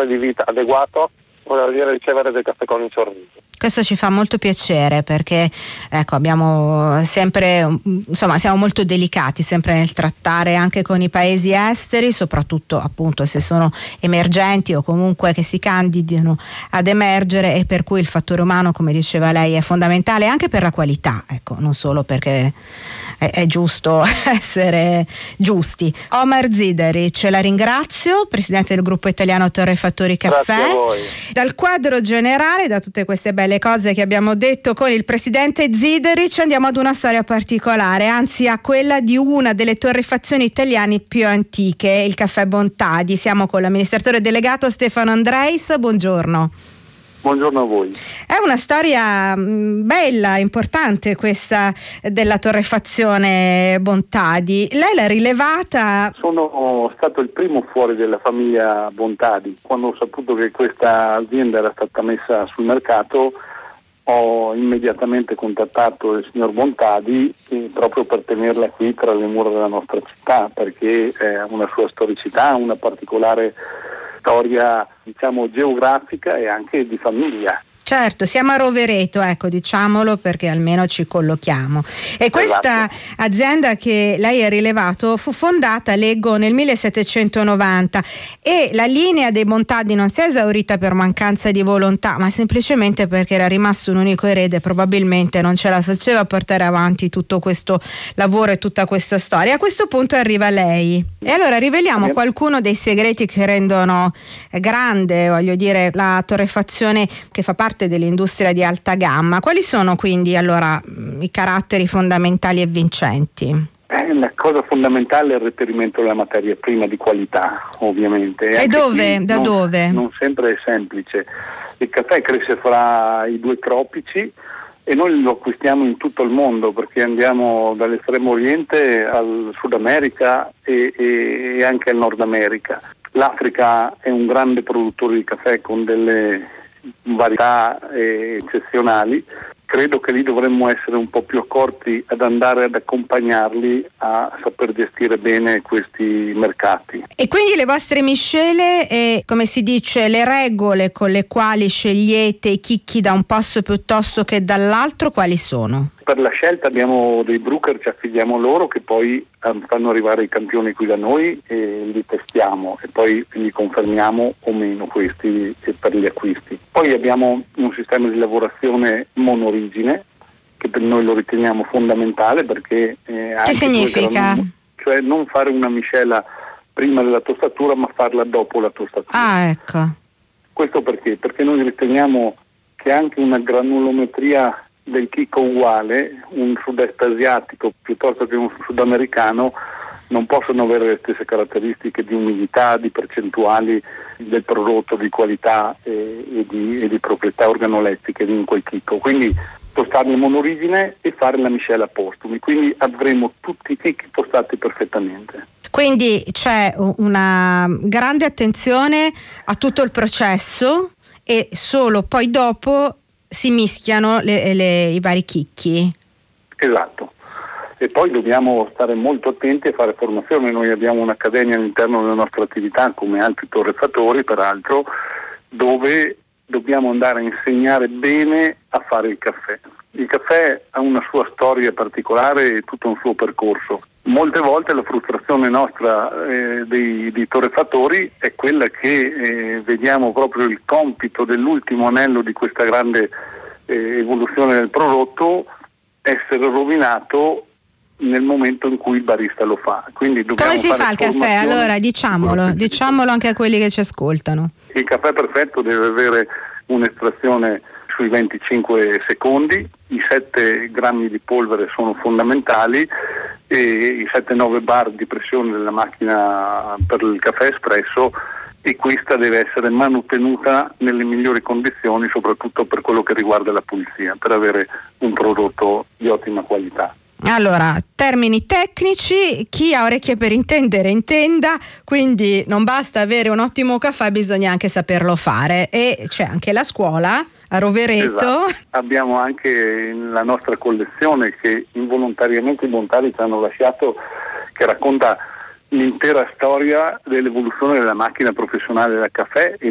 tenore di vita adeguato, vuol dire ricevere del caffè con il sorriso. Questo ci fa molto piacere perché abbiamo sempre, siamo molto delicati sempre nel trattare anche con i paesi esteri, soprattutto appunto se sono emergenti o comunque che si candidino ad emergere, e per cui il fattore umano, come diceva lei, è fondamentale anche per la qualità, non solo perché è giusto essere giusti. Omar Zidaric, la ringrazio, presidente del gruppo italiano Torrefattori Caffè. Grazie a voi. Dal quadro generale, da tutte queste belle cose che abbiamo detto con il presidente Zidaric, andiamo ad una storia particolare, anzi a quella di una delle torrefazioni italiane più antiche, il Caffè Bontadi. Siamo con l'amministratore delegato Stefano Andreis, buongiorno. Buongiorno a voi. È una storia bella, importante questa della torrefazione Bontadi. Lei l'ha rilevata? Sono stato il primo fuori della famiglia Bontadi. Quando ho saputo che questa azienda era stata messa sul mercato, ho immediatamente contattato il signor Bontadi proprio per tenerla qui tra le mura della nostra città, perché ha una sua storicità, una particolare storia, geografica e anche di famiglia. Certo, siamo a Rovereto, diciamolo perché almeno ci collochiamo. E questa azienda che lei ha rilevato fu fondata, leggo, nel 1790, e la linea dei Bontadi non si è esaurita per mancanza di volontà, ma semplicemente perché era rimasto un unico erede, probabilmente non ce la faceva portare avanti tutto questo lavoro e tutta questa storia. A questo punto arriva lei. E allora riveliamo qualcuno dei segreti che rendono grande, la torrefazione che fa parte dell'industria di alta gamma. Quali sono quindi allora i caratteri fondamentali e vincenti? La cosa fondamentale è il reperimento della materia prima di qualità, ovviamente. E dove? Da dove? Non sempre è semplice. Il caffè cresce fra i due tropici e noi lo acquistiamo in tutto il mondo, perché andiamo dall'estremo oriente al Sud America e anche al Nord America. L'Africa è un grande produttore di caffè con delle varietà eccezionali. Credo che lì dovremmo essere un po' più accorti ad andare ad accompagnarli a saper gestire bene questi mercati. E quindi le vostre miscele e, come si dice, le regole con le quali scegliete i chicchi da un posto piuttosto che dall'altro, quali sono? Per la scelta abbiamo dei broker, ci affidiamo loro, che poi fanno arrivare i campioni qui da noi e li testiamo e poi li confermiamo o meno questi per gli acquisti. Poi abbiamo un sistema di lavorazione monorigine che per noi lo riteniamo fondamentale, perché che significa? Cioè non fare una miscela prima della tostatura ma farla dopo la tostatura. Ecco. Questo perché? Perché noi riteniamo che anche una granulometria del chicco uguale, un sud-est asiatico piuttosto che un sudamericano, non possono avere le stesse caratteristiche di umidità, di percentuali del prodotto, di qualità e di proprietà organolettiche in quel chicco. Quindi tostarli in monorigine e fare la miscela postumi, quindi avremo tutti i chicchi tostati perfettamente. Quindi c'è una grande attenzione a tutto il processo e solo poi dopo si mischiano i vari chicchi. Esatto. E poi dobbiamo stare molto attenti a fare formazione. Noi abbiamo un'accademia all'interno della nostra attività, come altri torrefatori peraltro, dove dobbiamo andare a insegnare bene a fare il caffè. Il caffè ha una sua storia particolare e tutto un suo percorso. Molte volte la frustrazione nostra dei torrefatori è quella che vediamo proprio il compito dell'ultimo anello di questa grande evoluzione del prodotto essere rovinato nel momento in cui il barista lo fa. Quindi come si fa il caffè? Allora diciamolo anche a quelli che ci ascoltano. Il caffè perfetto deve avere un'estrazione sui 25 secondi, i 7 grammi di polvere sono fondamentali e i 7-9 bar di pressione della macchina per il caffè espresso, e questa deve essere manutenuta nelle migliori condizioni, soprattutto per quello che riguarda la pulizia, per avere un prodotto di ottima qualità. Allora, termini tecnici, chi ha orecchie per intendere intenda, quindi non basta avere un ottimo caffè, bisogna anche saperlo fare, e c'è anche la scuola a Rovereto. Esatto. Abbiamo anche la nostra collezione che involontariamente i Bontadi ci hanno lasciato, che racconta l'intera storia dell'evoluzione della macchina professionale del caffè